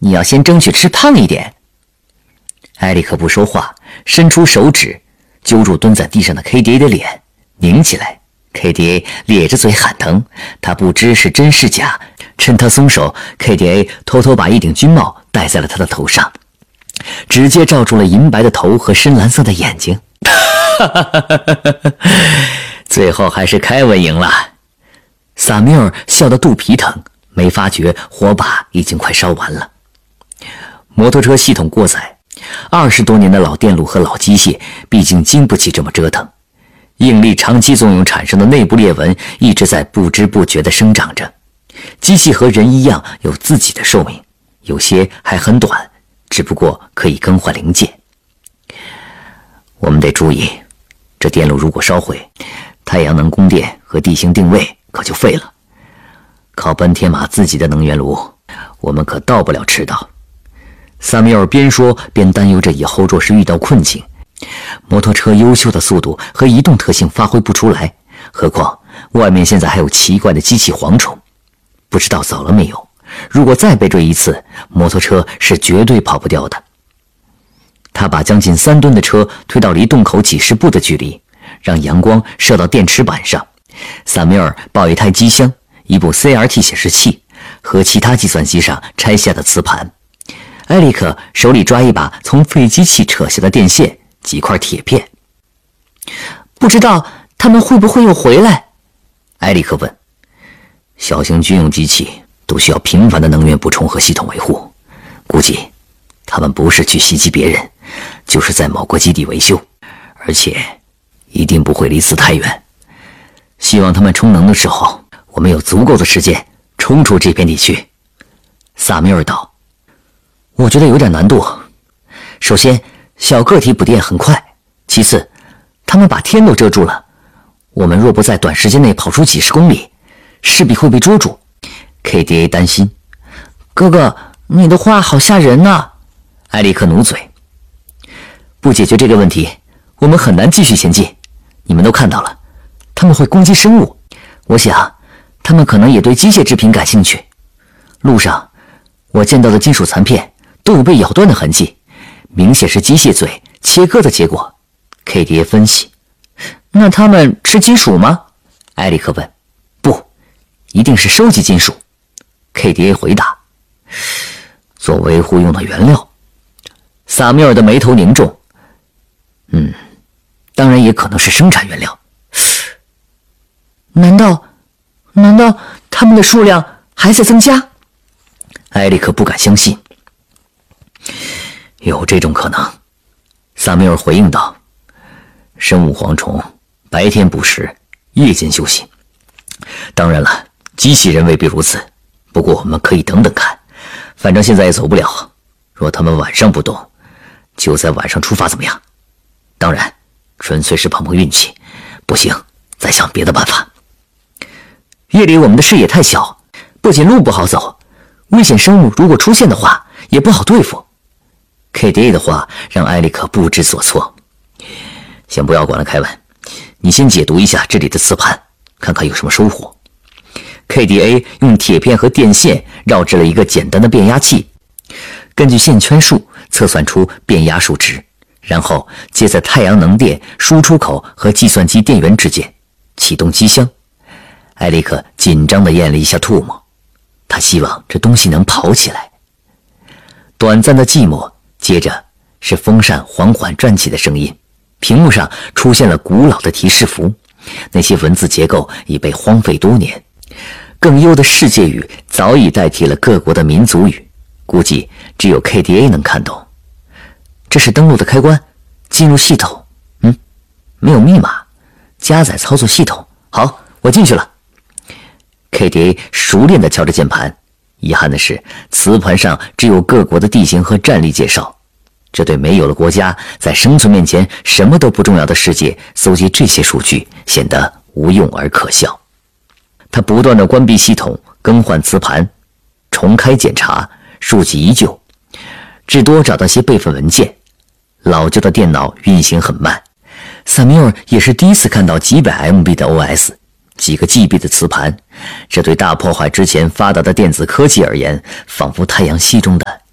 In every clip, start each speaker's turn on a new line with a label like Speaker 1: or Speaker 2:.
Speaker 1: 你要先争取吃胖一点。埃里克不说话，伸出手指揪住蹲在地上的 KDA 的脸，拧起来。KDA 咧着嘴喊疼，他不知是真是假。趁他松手， KDA 偷偷把一顶军帽戴在了他的头上，直接罩住了银白的头和深蓝色的眼睛。最后还是凯文赢了。萨缪尔笑得肚皮疼，没发觉火把已经快烧完了。摩托车系统过载，20多年的老电路和老机械毕竟经不起这么折腾，应力长期作用产生的内部裂纹一直在不知不觉地生长着。机器和人一样有自己的寿命，有些还很短，只不过可以更换零件。我们得注意，这电路如果烧毁，太阳能供电和地形定位可就废了。靠奔天马自己的能源炉，我们可到不了赤道。萨缪尔边说边担忧着以后若是遇到困境，摩托车优秀的速度和移动特性发挥不出来，何况外面现在还有奇怪的机器蝗虫，不知道走了没有。如果再被追一次，摩托车是绝对跑不掉的。他把将近3吨的车推到离洞口几十步的距离，让阳光射到电池板上。萨缪尔抱一台机箱，一部 CRT 显示器和其他计算机上拆下的磁盘。埃里克手里抓一把从废机器扯下的电线，几块铁片。不知道他们会不会又回来？埃里克问。小型军用机器都需要频繁的能源补充和系统维护，估计他们不是去袭击别人，就是在某个基地维修，而且一定不会离此太远。希望他们充能的时候，我们有足够的时间冲出这片地区。萨缪尔道。我觉得有点难度。首先，小个体补电很快，其次，他们把天都遮住了，我们若不在短时间内跑出几十公里，势必会被捉住。KDA 担心。哥哥，你的话好吓人啊！埃里克努嘴。不解决这个问题，我们很难继续前进。你们都看到了，他们会攻击生物，我想他们可能也对机械制品感兴趣。路上我见到的金属残片都有被咬断的痕迹，明显是机械嘴切割的结果。KDA 分析。那他们吃金属吗？埃里克问。不，一定是收集金属。KDA 回答。做维护用的原料。萨缪尔的眉头凝重。当然也可能是生产原料。难道他们的数量还在增加？埃里克不敢相信。有这种可能，萨缪尔回应道。生物蝗虫白天捕食，夜间休息。当然了，机器人未必如此，不过我们可以等等看，反正现在也走不了。若他们晚上不动，就在晚上出发怎么样？当然，纯粹是碰碰运气，不行再想别的办法。夜里我们的视野太小，不仅路不好走，危险生物如果出现的话也不好对付。KDA 的话让埃里克不知所措。先不要管了，凯文，你先解读一下这里的磁盘，看看有什么收获。KDA 用铁片和电线绕制了一个简单的变压器，根据线圈数测算出变压数值，然后接在太阳能电输出口和计算机电源之间，启动机箱。埃里克紧张地咽了一下唾沫，他希望这东西能跑起来。短暂的寂寞，接着是风扇缓缓转起的声音。屏幕上出现了古老的提示符，那些文字结构已被荒废多年。更优的世界语早已代替了各国的民族语，估计只有 KDA 能看懂。这是登录的开关，进入系统。没有密码，加载操作系统。好，我进去了。KDA 熟练地敲着键盘，遗憾的是，磁盘上只有各国的地形和战力介绍。这对没有了国家，在生存面前什么都不重要的世界，搜集这些数据显得无用而可笑。他不断地关闭系统，更换磁盘，重开检查，数据依旧，至多找到些备份文件。老旧的电脑运行很慢，萨缪尔也是第一次看到几百 MB 的 OS， 几个 GB 的磁盘，这对大破坏之前发达的电子科技而言，仿佛太阳系中的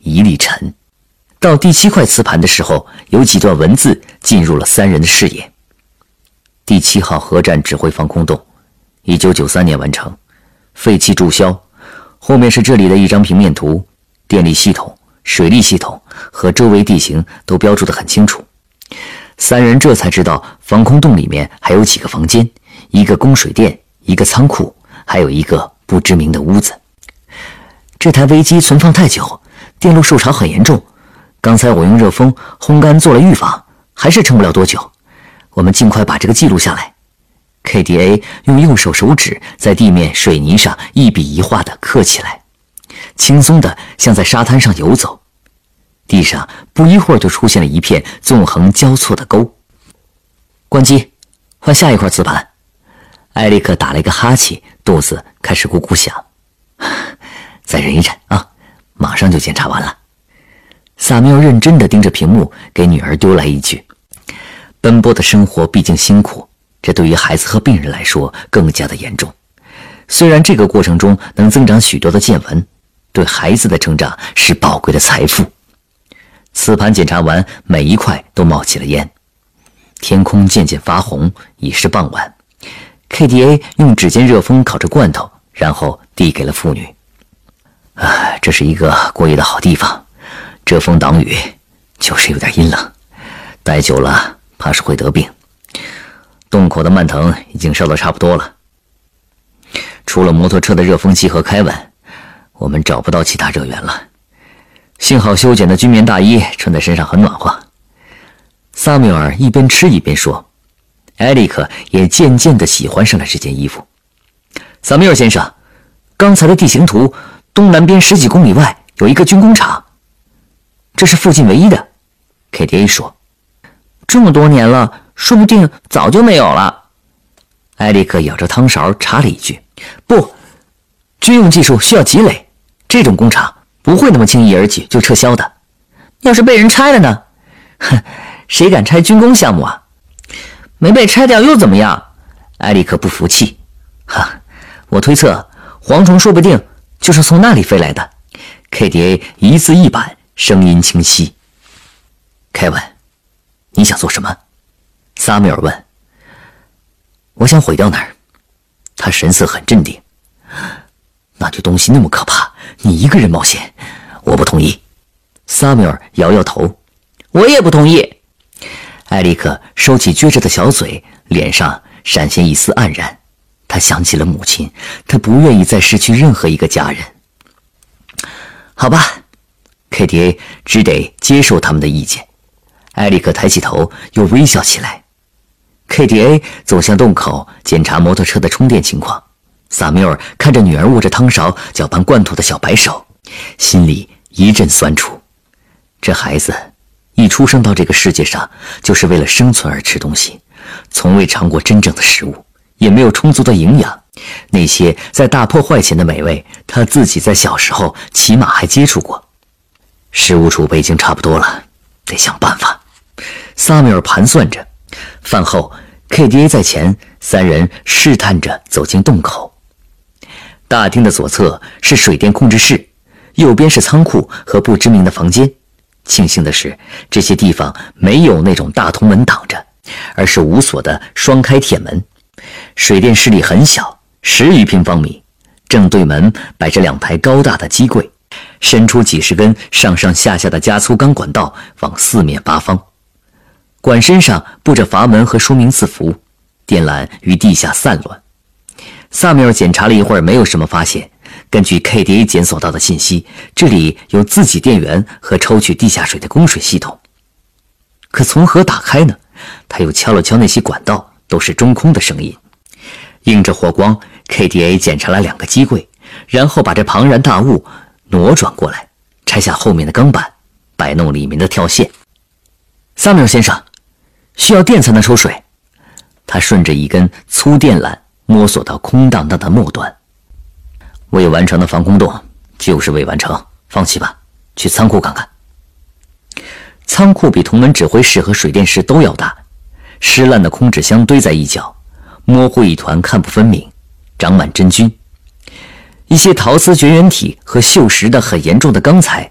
Speaker 1: 一粒尘。到第7块磁盘的时候，有几段文字进入了3人的视野。第7号核战指挥防空洞，1993年完成，废弃注销。后面是这里的一张平面图，电力系统、水利系统和周围地形都标注得很清楚。3人这才知道防空洞里面还有几个房间，一个供水电，一个仓库，还有一个不知名的屋子。这台微机存放太久，电路受潮很严重。刚才我用热风烘干做了预防，还是撑不了多久。我们尽快把这个记录下来。KDA 用右手手指在地面水泥上一笔一画地刻起来，轻松地像在沙滩上游走。地上不一会儿就出现了一片纵横交错的沟。关机，换下一块磁盘。艾利克打了一个哈欠，肚子开始咕咕响。再忍一忍啊，马上就检查完了。萨缪认真地盯着屏幕，给女儿丢来一句：奔波的生活毕竟辛苦，这对于孩子和病人来说更加的严重。虽然这个过程中能增长许多的见闻，对孩子的成长是宝贵的财富。磁盘检查完，每一块都冒起了烟。天空渐渐发红，已是傍晚。KDA 用指尖热风烤着罐头，然后递给了妇女。这是一个过夜的好地方，遮风挡雨，就是有点阴冷，待久了怕是会得病。洞口的蔓藤已经烧得差不多了。除了摩托车的热风机和凯文，我们找不到其他热源了。幸好修剪的军棉大衣穿在身上很暖和。萨缪尔一边吃一边说，艾利克也渐渐地喜欢上了这件衣服。萨缪尔先生，刚才的地形图，东南边10几公里外有一个军工厂，这是附近唯一的。KDA 说，这么多年了，说不定早就没有了。艾利克咬着汤勺插了一句，不，军用技术需要积累，这种工厂不会那么轻易而举就撤销的。要是被人拆了呢？哼，谁敢拆军工项目啊？没被拆掉又怎么样？艾利克不服气。我推测蝗虫说不定就是从那里飞来的。KDA 一字一板，声音清晰。凯文，你想做什么？萨缪尔问。我想毁掉那儿。他神色很镇定。那具东西那么可怕，你一个人冒险，我不同意。萨缪尔摇摇头。我也不同意。艾利克收起撅着的小嘴，脸上闪现一丝黯然。他想起了母亲，他不愿意再失去任何一个家人。好吧 ，KDA 只得接受他们的意见。艾利克抬起头，又微笑起来。KDA 走向洞口，检查摩托车的充电情况。萨缪尔看着女儿握着汤勺搅拌罐头的小白手，心里一阵酸楚。这孩子一出生到这个世界上，就是为了生存而吃东西，从未尝过真正的食物，也没有充足的营养。那些在大破坏前的美味，他自己在小时候起码还接触过。食物储备已经差不多了，得想办法。萨缪尔盘算着。饭后 KDA 在前，3人试探着走进洞口。大厅的左侧是水电控制室，右边是仓库和不知名的房间。庆幸的是，这些地方没有那种大铜门挡着，而是无锁的双开铁门。水电室里很小，10余平方米，正对门摆着2排高大的机柜，伸出几十根上上下下的加粗钢管道往4面8方。管身上布着阀门和说明字符，电缆于地下散乱。萨缪尔检查了一会儿，没有什么发现。根据 KDA 检索到的信息，这里有自己电源和抽取地下水的供水系统。可从何打开呢？他又敲了敲那些管道，都是中空的声音。映着火光， KDA 检查了2个机柜，然后把这庞然大物挪转过来，拆下后面的钢板，摆弄里面的跳线。萨缪尔先生，需要电才能抽水。他顺着一根粗电缆摸索到空荡荡的末端。未完成的防空洞就是未完成，放弃吧，去仓库看看。仓库比铜门指挥室和水电室都要大，湿烂的空纸箱堆在一角，模糊一团，看不分明，长满真菌。一些陶瓷绝缘体和锈蚀的很严重的钢材